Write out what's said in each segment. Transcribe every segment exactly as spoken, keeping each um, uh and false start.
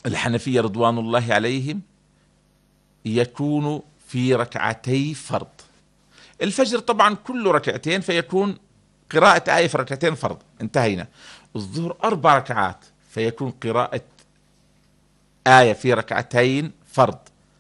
الحنفية رضوان الله عليهم يكون في ركعتي فرض. الفجر طبعا كله ركعتين، فيكون قراءة آية في ركعتين فرض، انتهينا. الظهر أربع ركعات، فيكون قراءة آية في ركعتين فرض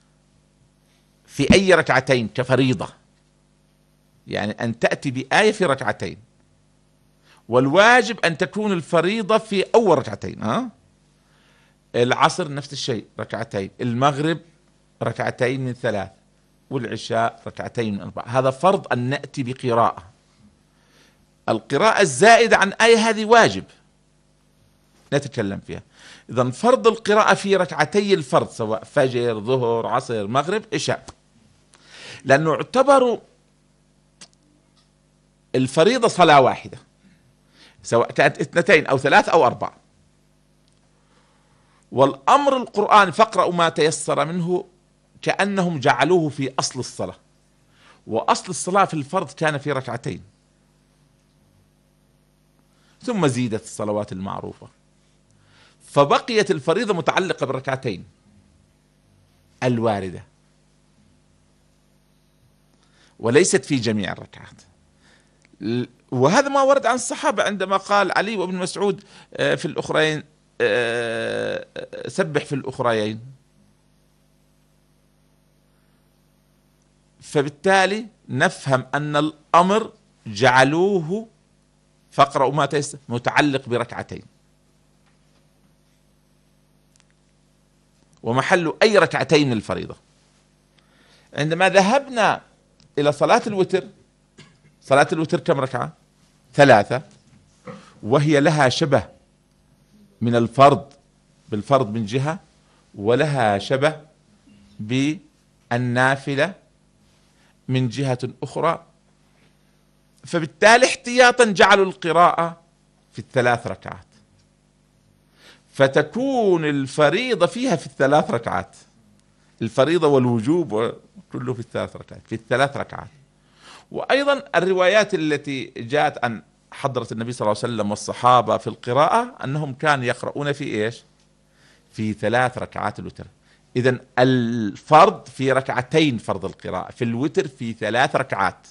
في أي ركعتين كفريضة، يعني أن تأتي بآية في ركعتين. والواجب أن تكون الفريضة في أول ركعتين. ها؟ العصر نفس الشيء ركعتين، المغرب ركعتين من ثلاث، والعشاء ركعتين من أربع. هذا فرض أن نأتي بقراءة. القراءة الزائدة عن آية هذه واجب نتكلم فيها. إذن فرض القراءة في ركعتي الفرض سواء فجر ظهر عصر مغرب عشاء، لأنه اعتبروا الفريضة صلاة واحدة سواء كانت اثنتين أو ثلاث أو أربع. والأمر القرآن فاقرأوا ما تيسر منه كأنهم جعلوه في أصل الصلاة، وأصل الصلاة في الفرض كان في ركعتين، ثم زيدت الصلوات المعروفة، فبقيت الفريضة متعلقة بالركعتين الواردة وليست في جميع الركعات. وهذا ما ورد عن الصحابة عندما قال علي وابن مسعود في الأخرين سبح في الأخريين. فبالتالي نفهم أن الأمر جعلوه فاقرأوا ما تيسر متعلق بركعتين، ومحل أي ركعتين من الفريضة. عندما ذهبنا إلى صلاة الوتر، صلاة الوتر كم ركعة؟ ثلاثة، وهي لها شبه من الفرض بالفرض من جهة، ولها شبه بالنافلة من جهة أخرى. فبالتالي احتياطا جعلوا القراءة في الثلاث ركعات، فتكون الفريضة فيها في الثلاث ركعات، الفريضة والوجوب كله في الثلاث ركعات في الثلاث ركعات. وأيضا الروايات التي جاءت عن حضرة النبي صلى الله عليه وسلم والصحابة في القراءة أنهم كانوا يقرؤون في إيش؟ في ثلاث ركعات الوتر. إذن الفرض في ركعتين فرض القراءة، في الوتر في ثلاث ركعات.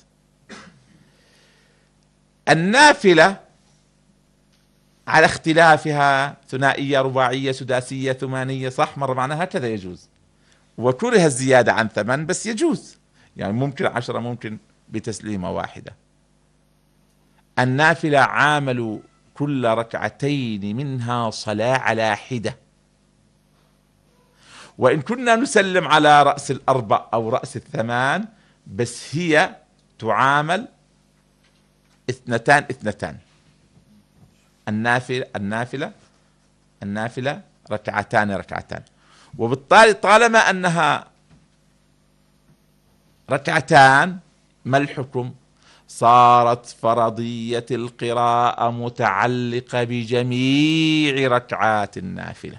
النافلة على اختلافها ثنائية رباعية سداسية ثمانية، صح؟ مر معنا هكذا يجوز، وكره الزيادة عن ثمان بس يجوز، يعني ممكن عشرة، ممكن بتسليمة واحدة. النافلة عامل كل ركعتين منها صلاة على حدة، وإن كنا نسلم على رأس الأربع أو رأس الثمان، بس هي تعامل اثنتان اثنتان. النافلة النافلة النافلة ركعتان ركعتان. وبالتالي طالما أنها ركعتان، ما الحكم؟ صارت فرضية القراءة متعلقة بجميع ركعات النافلة.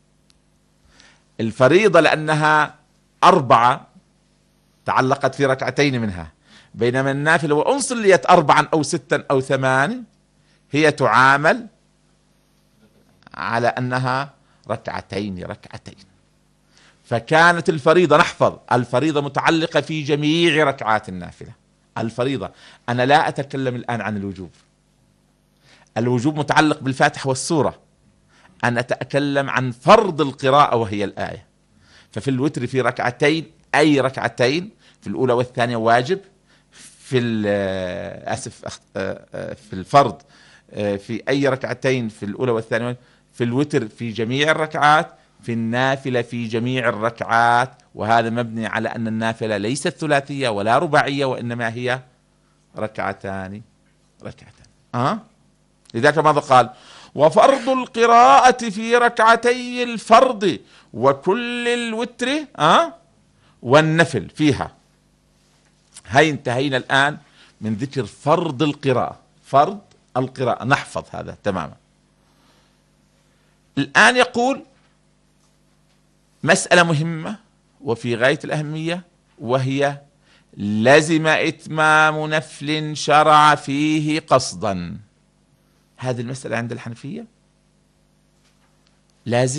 الفريضة لأنها أربعة تعلقت في ركعتين منها، بينما النافلة وإن صليت أربعا أو ستا أو ثمان هي تعامل على أنها ركعتين ركعتين. فكانت الفريضة، نحفظ، الفريضة متعلقة في جميع ركعات النافلة. الفريضة، أنا لا أتكلم الآن عن الوجوب، الوجوب متعلق بالفاتحة والسورة، أنا أتكلم عن فرض القراءة وهي الآية. ففي الوتر في ركعتين، أي ركعتين، في الأولى والثانية واجب، في أسف في الفرض في أي ركعتين في الأولى والثانية، في الوتر في جميع الركعات، في النافلة في جميع الركعات. وهذا مبني على أن النافلة ليست ثلاثية ولا رباعية، وإنما هي ركعتان ركعتان. أه؟ لذلك ماذا قال؟ وفرض القراءة في ركعتي الفرض وكل الوتر أه؟ والنفل فيها. هاي انتهينا الآن من ذكر فرض القراءة، فرض القراءة نحفظ هذا تماما. الآن يقول مسألة مهمة وفي غاية الأهمية، وهي لزم إتمام نفل شرع فيه قصدا. هذه المسألة عند الحنفية لازم